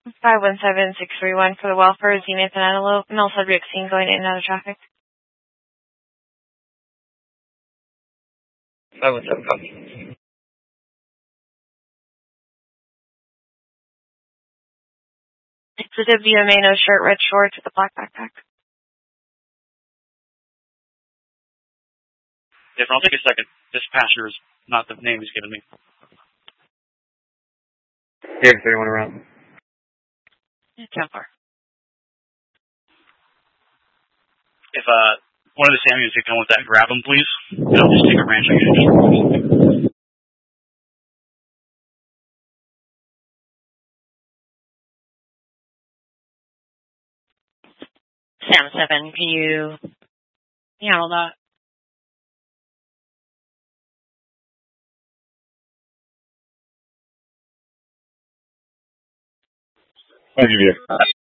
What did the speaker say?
517631 for the welfare, Zenith and Antelope. No subject seen going in and out of traffic. 517 copy. It's a WMA, no shirt, red shorts with a black backpack. Yes, I'll take a second. This passenger is not the name he's given me. Here, 31 around. 10 far. If one of the Samuels could come with that, grab him, please. And I'll just take a ranch again. Sam 7, can you handle that? I'll give you